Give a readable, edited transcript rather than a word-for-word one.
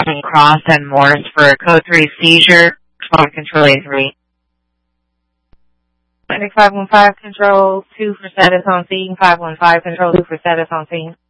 Cross and Morse for code 3 seizure. Respond control A3. 515 control 2 for status on scene. 515 control 2 for status on scene.